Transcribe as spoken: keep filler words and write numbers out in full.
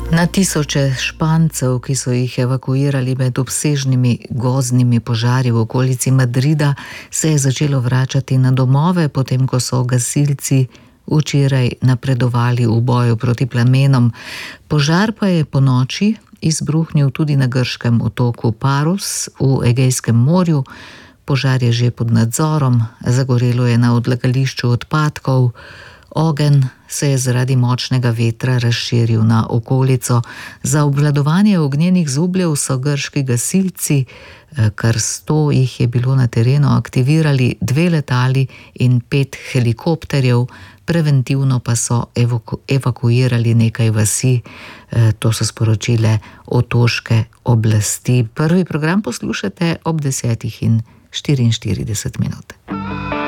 Na tisoče Špancev, ki so jih evakuirali med obsežnimi gozdnimi požari v okolici Madrida, se je začelo vračati na domove, potem ko so gasilci včeraj napredovali v boju proti plamenom. Požar pa je ponoči izbruhnil tudi na grškem otoku Paros v Egejskem morju. Požar je že pod nadzorom, zagorelo je na odlagališču odpadkov. Ogenj se je zaradi močnega vetra razširil na okolico. Za obvladovanje ognjenih zubljev so grški gasilci, kar sto jih je bilo na terenu, aktivirali dve letali in pet helikopterjev, preventivno pa so evaku- evakuirali nekaj vasi, to so sporočile otoške oblasti. Prvi program poslušate ob desetih in štiriinštirideset minut.